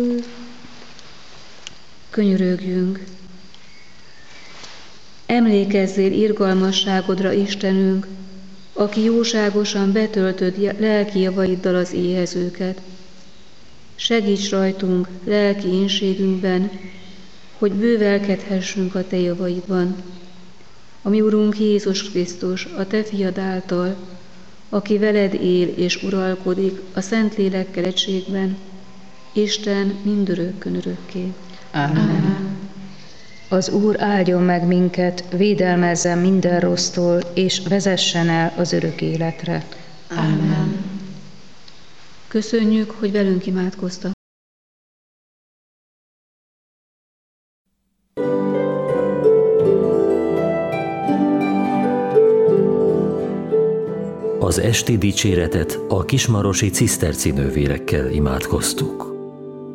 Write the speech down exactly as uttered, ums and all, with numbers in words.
Könyörögjünk. Emlékezzél irgalmasságodra, Istenünk, aki jóságosan betöltöd lelki javaiddal az éhezőket. Segíts rajtunk lelki ínségünkben, hogy bővelkedhessünk a Te javaidban. A mi Urunk Jézus Krisztus, a Te fiad által, aki veled él és uralkodik a Szentlélekkel egységben, Isten mindörökkön örökké. Amen. Amen. Az Úr áldjon meg minket, védelmezzen minden rossztól, és vezessen el az örök életre. Amen. Köszönjük, hogy velünk imádkoztak. Az esti dicséretet a kismarosi ciszterci nővérekkel imádkoztuk.